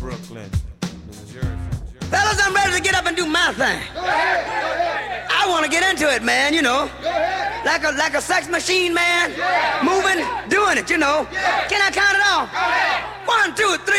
Brooklyn, New Jersey. Fellas, I'm ready to get up and do my thing. I want to get into it, man, you know. Like a sex machine, man. Moving, doing it, you know. Can I count it off? 1, 2, 3.